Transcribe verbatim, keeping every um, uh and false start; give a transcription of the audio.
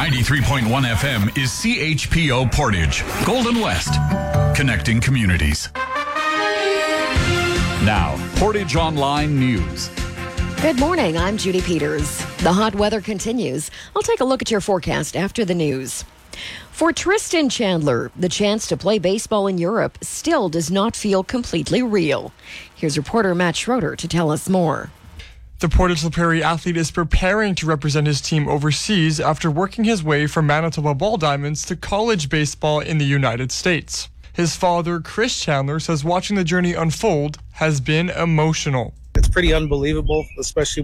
ninety-three point one F M is C H P O Portage, Golden West, connecting communities. Now, Portage Online News. Good morning, I'm Judy Peters. The hot weather continues. I'll take a look at your forecast after the news. For Tristan Chandler, the chance to play baseball in Europe still does not feel completely real. Here's reporter Matt Schroeder to tell us more. The Portage La Prairie athlete is preparing to represent his team overseas after working his way from Manitoba Ball Diamonds to college baseball in the United States. His father, Chris Chandler, says watching the journey unfold has been emotional. It's pretty unbelievable, especially